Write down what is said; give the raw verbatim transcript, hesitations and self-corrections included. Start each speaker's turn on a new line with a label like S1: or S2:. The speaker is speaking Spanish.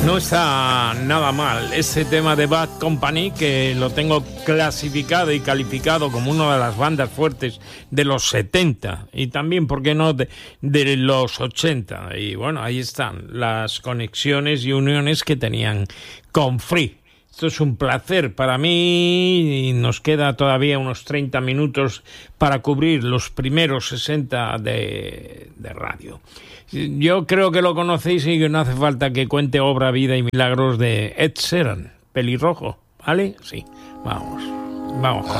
S1: No está nada mal ese tema de Bad Company, que lo tengo clasificado y calificado como una de las bandas fuertes de los setenta y también, ¿por qué no?, de, de los ochenta. Y bueno, ahí están las conexiones y uniones que tenían con Free. Esto es un placer para mí y nos queda todavía unos treinta minutos para cubrir los primeros sesenta de, de radio. Yo creo que lo conocéis y que no hace falta que cuente Obra, Vida y Milagros de Ed Sheeran, pelirrojo, ¿vale? Sí, vamos, vamos.